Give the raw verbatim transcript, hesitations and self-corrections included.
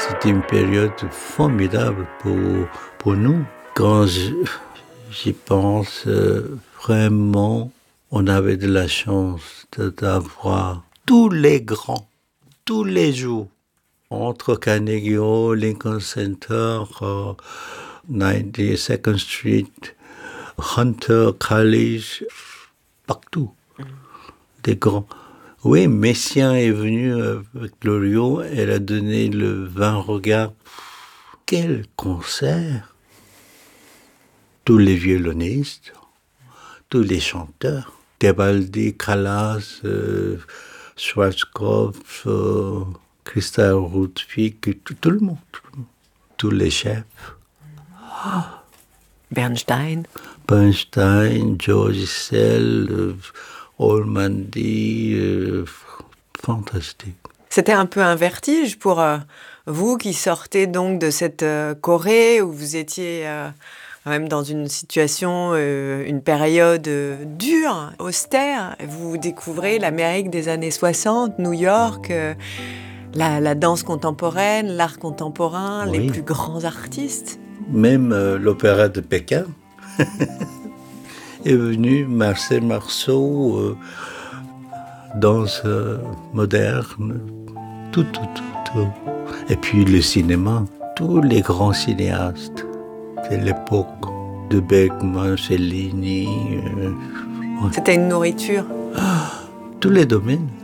C'était une période formidable pour, pour nous. Quand je, j'y pense, euh, vraiment, on avait de la chance de, d'avoir tous les grands, tous les jours, entre Carnegie Hall, Lincoln Center, uh, quatre-vingt-deuxième Street, Hunter College, partout, mm. des grands. Oui, Messiaen est venu avec Loriot, elle a donné le vingt regards. Quel concert! Tous les violonistes, tous les chanteurs, Tebaldi, Callas, euh, Schwarzkopf, euh, Christa Rudwig, tout, tout le monde, tout le monde, tous les chefs. Bernstein. Bernstein, George Issel, euh, Ormandy, euh, fantastique. C'était un peu un vertige pour euh, vous qui sortez donc de cette euh, Corée où vous étiez euh, même dans une situation, euh, une période euh, dure, austère. Vous découvrez l'Amérique des années soixante, New York, euh, la, la danse contemporaine, l'art contemporain, oui. Les plus grands artistes. Même euh, l'opéra de Pékin est venu, Marcel Marceau, euh, danse euh, moderne, tout, tout, tout, tout. Et puis le cinéma, tous les grands cinéastes de l'époque, de Bergman, Fellini. Euh, ouais. C'était une nourriture. Ah, tous les domaines.